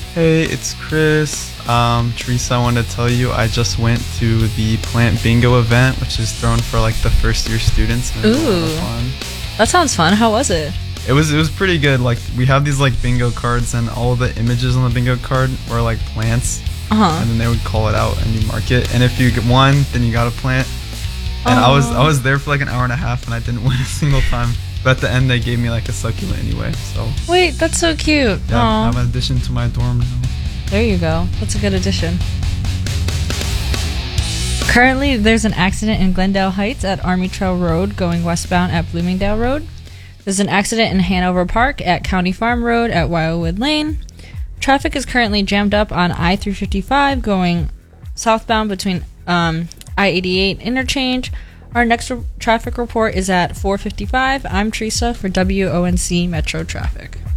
Hey, it's Chris. Teresa, I wanted to tell you I just went to the plant bingo event, which is thrown for like the first year students. And it was a lot of Ooh, fun. that sounds fun. How was it? It was pretty good. Like we have these like bingo cards, and all the images on the bingo card were like plants, Uh-huh. and then they would call it out and you mark it. And if you won, then you got a plant. And I was there for like an hour and a half, and I didn't win a single time. But at the end, they gave me like a succulent anyway. So Wait, that's so cute. yeah, I Aw. have an addition to my dorm now. There you go. That's a good addition. Currently, there's an accident in Glendale Heights at Army Trail Road going westbound at Bloomingdale Road. There's an accident in Hanover Park at County Farm Road at Wildwood Lane. Traffic is currently jammed up on I-355 going southbound between I-88 interchange. Our next traffic report is at 4:55. I'm Teresa for WONC Metro Traffic.